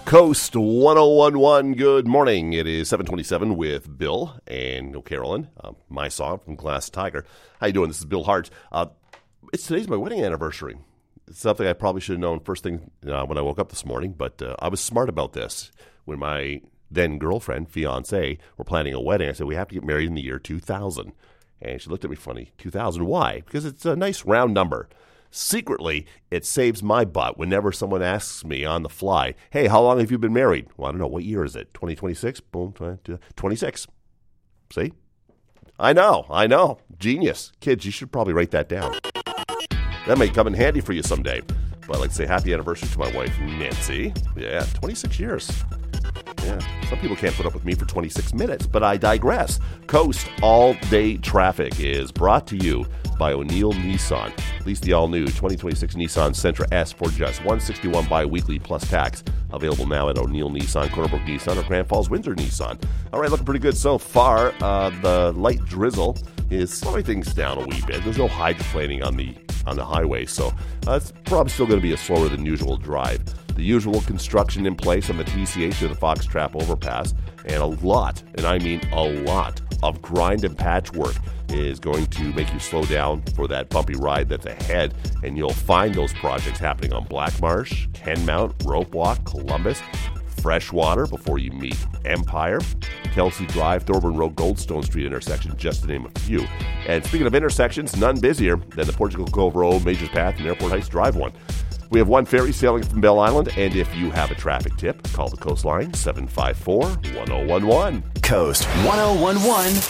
Coast 1011, good morning. It is 7:27 with Bill and Carolyn. My song from Glass Tiger. How you doing? This is Bill Hart. Today's my wedding anniversary. It's something I probably should have known first thing when I woke up this morning, but I was smart about this. When my then girlfriend, fiance, were planning a wedding, I said, we have to get married in the year 2000. And she looked at me funny. 2000, why? Because it's a nice round number. Secretly, it saves my butt whenever someone asks me on the fly, hey, how long have you been married? Well, I don't know. What year is it? 2026? Boom, 26. See? I know. Genius. Kids, you should probably write that down. That may come in handy for you someday. But I'd like to say happy anniversary to my wife, Nancy. Yeah, 26 years. Yeah, some people can't put up with me for 26 minutes, but I digress. Coast All-Day Traffic is brought to you by O'Neill Nissan. At least the all-new 2026 Nissan Sentra S for just $161 bi-weekly plus tax. Available now at O'Neill Nissan, Cornerbrook Nissan, or Grand Falls Windsor Nissan. All right, looking pretty good so far. The light drizzle is slowing things down a wee bit. There's no hydroplaning on the highway, so it's probably still going to be a slower than usual drive. The usual construction in place on the TCH to the Fox Trap overpass, and a lot, and I mean a lot, of grind and patch work is going to make you slow down for that bumpy ride that's ahead, and you'll find those projects happening on Blackmarsh, Kenmount, Rope Walk, Columbus, Freshwater before you meet Empire, Kelsey Drive, Thorburn Road, Goldstone Street intersection, just to name a few. And speaking of intersections, none busier than the Portugal Cove Road, Majors Path, and Airport Heights Drive one. We have one ferry sailing from Bell Island, and if you have a traffic tip, call the Coastline 754-1011. Coast 1011.